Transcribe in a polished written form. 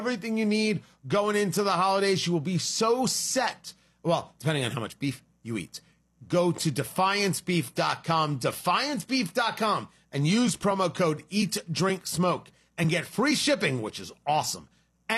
everything you need going into the holidays. You will be so set. Well, depending on how much beef you eat. Go to DefianceBeef.com, DefianceBeef.com, and use promo code EatDrinkSmoke and get free shipping, which is awesome.